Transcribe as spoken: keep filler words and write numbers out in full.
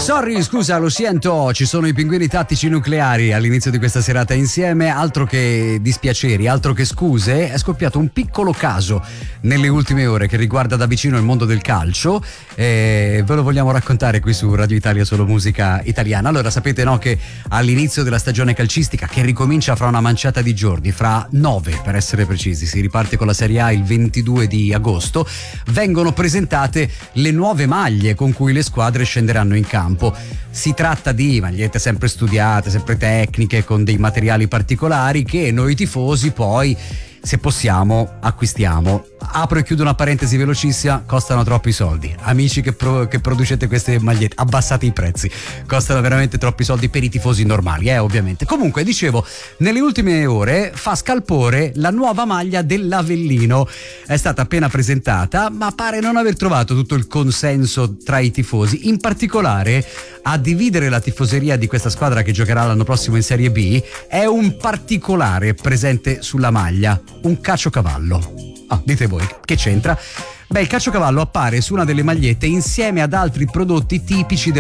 Sorry, scusa, lo sento, ci sono i pinguini tattici nucleari all'inizio di questa serata insieme, altro che dispiaceri, altro che scuse. È scoppiato un piccolo caso nelle ultime ore che riguarda da vicino il mondo del calcio e ve lo vogliamo raccontare qui su Radio Italia, solo musica italiana. Allora, sapete, no, che all'inizio della stagione calcistica, che ricomincia fra una manciata di giorni, fra nove per essere precisi, si riparte con la Serie A il ventidue di agosto, vengono presentate le nuove maglie con cui le squadre scenderanno in campo. Si tratta di magliette sempre studiate, sempre tecniche, con dei materiali particolari che noi tifosi poi, se possiamo, acquistiamo. Apro e chiudo una parentesi velocissima: costano troppi soldi. Amici che, pro, che producete queste magliette, abbassate i prezzi, costano veramente troppi soldi per i tifosi normali, eh, ovviamente. Comunque, dicevo, nelle ultime ore fa scalpore la nuova maglia dell'Avellino. È stata appena presentata, ma pare non aver trovato tutto il consenso tra i tifosi. In particolare, a dividere la tifoseria di questa squadra che giocherà l'anno prossimo in Serie B è un particolare presente sulla maglia: un caciocavallo. Ah, dite voi, che c'entra? Beh, il caciocavallo appare su una delle magliette insieme ad altri prodotti tipici del